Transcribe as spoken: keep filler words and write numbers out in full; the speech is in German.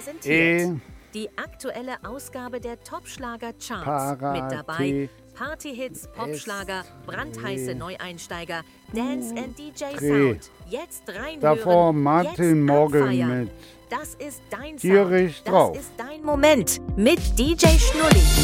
präsentiert. E. Die aktuelle Ausgabe der Top-Schlager-Charts. Parati- Mit dabei Party-Hits, Popschlager, brandheiße Neueinsteiger, Dance and D J Sound. Jetzt reinhören, Davor Martin jetzt Morgan abfeiern. mit Das ist dein Tierisch Sound. drauf. Das ist dein Moment mit D J Schnulli.